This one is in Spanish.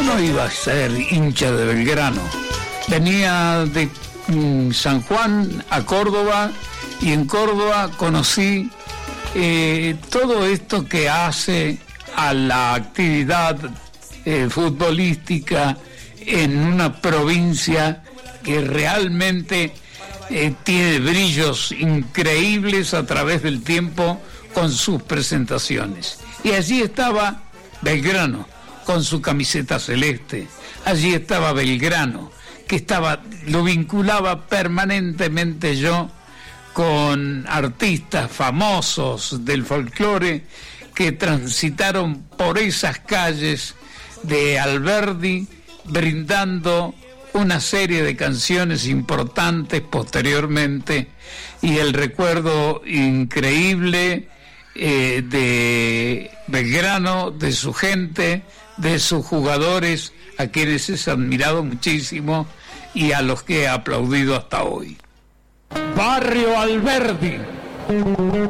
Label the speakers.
Speaker 1: no iba a ser hincha de Belgrano? Venía de San Juan a Córdoba y en Córdoba conocí todo esto que hace a la actividad futbolística en una provincia que realmente tiene brillos increíbles a través del tiempo con sus presentaciones. Y allí estaba Belgrano con su camiseta celeste, allí estaba Belgrano, que lo vinculaba permanentemente yo con artistas famosos del folclore que transitaron por esas calles de Alberdi, brindando una serie de canciones importantes posteriormente, y el recuerdo increíble de Belgrano, de su gente, de sus jugadores, a quienes he admirado muchísimo y a los que he aplaudido hasta hoy. Barrio Alberdi.